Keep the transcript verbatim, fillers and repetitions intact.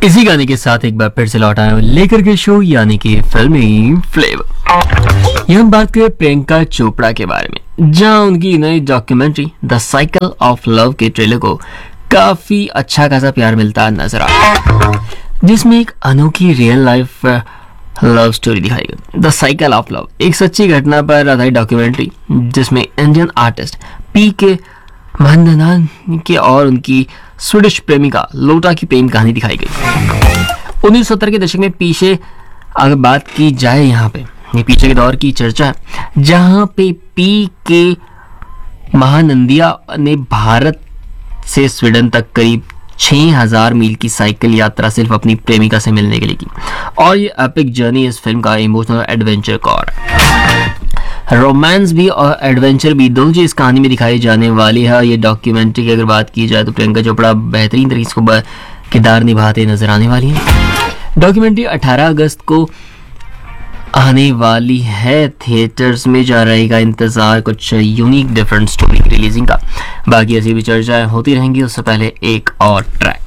इसी गाने के साथ एक बार फिर से लौट आया हूं लेकर के शो यानी कि फिल्मी फ्लेवर। ये हम बात करें प्रियंका चोपड़ा के बारे में, जहां उनकी नई documentary the cycle of love के ट्रेलर को काफी अच्छा खासा प्यार मिलता नजर आ रहा है, जिसमें एक अनोखी रियल लाइफ लव स्टोरी दिखाई गई। द साइकिल ऑफ लव एक सच्ची घटना पर आधारित डॉक्यूमेंट्री जिसमें इंडियन आर्टिस्ट पी के महंदनान के और उनकी स्वीडिश प्रेमिका लोटा की प्रेम कहानी दिखाई गई। उन्नीस सौ सत्तर के दशक में पीछे अगर बात की जाए, यहाँ पे ये पीछे के दौर की चर्चा है, जहाँ पे पी के महानंदिया ने भारत से स्वीडन तक करीब छह हज़ार मील की साइकिल यात्रा सिर्फ अपनी प्रेमिका से मिलने के लिए की। और ये एपिक जर्नी इस फिल्म का इमोशनल एडवेंचर कॉर है। रोमांस भी और एडवेंचर भी दोनों चीज कहानी में दिखाई जाने वाली है। ये डॉक्यूमेंट्री की अगर बात की जाए तो प्रियंका चोपड़ा बेहतरीन तरीके से किरदार निभाते नजर आने वाली है। डॉक्यूमेंट्री अठारह अगस्त को आने वाली है थिएटर्स में, जा रहेगा इंतजार कुछ यूनिक डिफरेंट स्टोरी की रिलीजिंग का। बाकी ऐसी भी चर्चाएं होती रहेंगी, उससे पहले एक और ट्रैक।